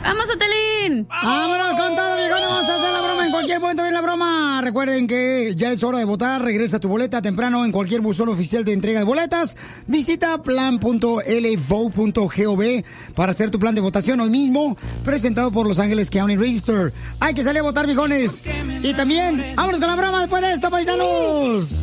¡Vamos, Otelín! ¡Vámonos con todo, viejo! Vamos a hacer la broma en cualquier momento. Viene la broma. Recuerden que ya es hora de votar. Regresa tu boleta temprano en cualquier buzón oficial de entrega de boletas. Visita plan.lvote.gov para hacer tu plan de votación hoy mismo. Presentado por Los Ángeles County Register. Hay que salir a votar, viejones. Y también, vámonos con la broma después de esto, paisanos.